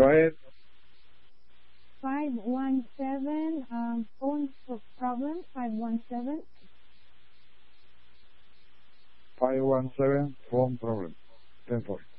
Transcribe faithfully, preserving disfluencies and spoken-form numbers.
Go ahead. five one seven, um, phone problem, five one seven. five one seven, phone problem. ten four.